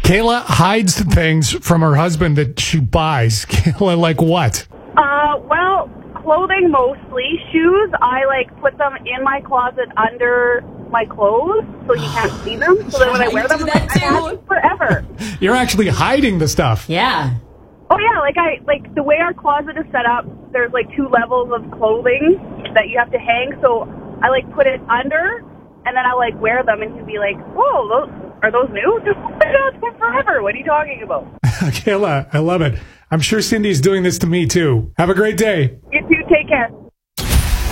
Kayla hides things from her husband that she buys. Kayla, like what? Well, clothing mostly. Shoes, I put them in my closet under my clothes so he can't see them. So that when I wear them, I have them forever. You're actually hiding the stuff. Yeah. Oh yeah, the way our closet is set up, there's 2 levels of clothing that you have to hang. So I put it under, and then I wear them, and he'd be like, "Whoa, are those new?" It's been forever. What are you talking about? Kayla, I love it. I'm sure Cindy's doing this to me too. Have a great day. You too. Take care.